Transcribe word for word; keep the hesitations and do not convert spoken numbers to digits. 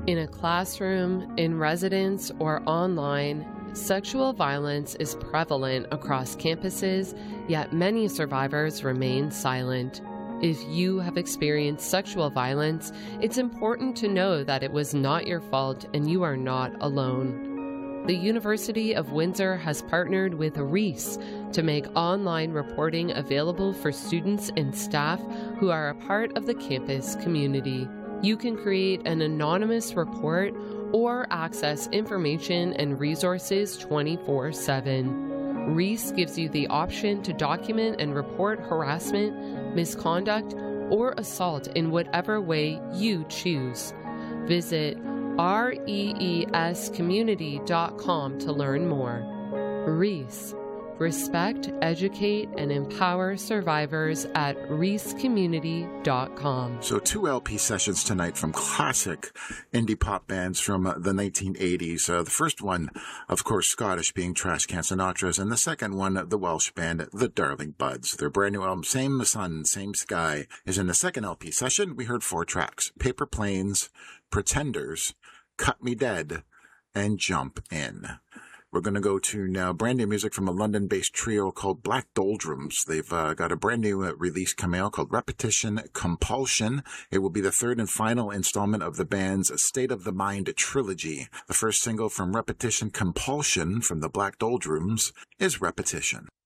In a classroom, in residence, or online, sexual violence is prevalent across campuses, yet many survivors remain silent. If you have experienced sexual violence, it's important to know that it was not your fault and you are not alone. The University of Windsor has partnered with Reese to make online reporting available for students and staff who are a part of the campus community. You can create an anonymous report or access information and resources twenty-four seven. Reese gives you the option to document and report harassment, misconduct, or assault in whatever way you choose. Visit rees community dot com to learn more. Reese. Respect, educate, and empower survivors at reese community dot com. So two L P sessions tonight from classic indie pop bands from uh, the nineteen eighties. Uh, the first one, of course, Scottish, being Trash Can Sinatras, and the second one, the Welsh band, the Darling Buds. Their brand new album, Same Sun, Same Sky, is in the second L P session. We heard four tracks: Paper Planes, Pretenders, Cut Me Dead, and Jump In. We're going to go to now brand new music from a London-based trio called Black Doldrums. They've uh, got a brand new uh, release coming out called Repetition Compulsion. It will be the third and final installment of the band's State of the Mind trilogy. The first single from Repetition Compulsion from the Black Doldrums is Repetition.